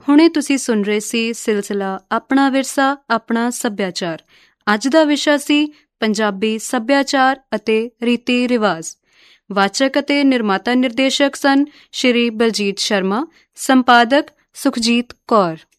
ਹੁਣੇ ਤੁਸੀਂ ਸੁਣ ਰਹੇ ਸੀ ਸਿਲਸਿਲਾ ਆਪਣਾ ਵਿਰਸਾ ਆਪਣਾ ਸੱਭਿਆਚਾਰ। ਅੱਜ ਦਾ ਵਿਸ਼ਾ ਸੀ ਪੰਜਾਬੀ ਸੱਭਿਆਚਾਰ ਅਤੇ ਰੀਤੀ ਰਿਵਾਜ਼। ਵਾਚਕ ਅਤੇ ਨਿਰਮਾਤਾ ਨਿਰਦੇਸ਼ਕ ਸਨ ਸ਼੍ਰੀ ਬਲਜੀਤ ਸ਼ਰਮਾ, ਸੰਪਾਦਕ ਸੁਖਜੀਤ ਕੌਰ।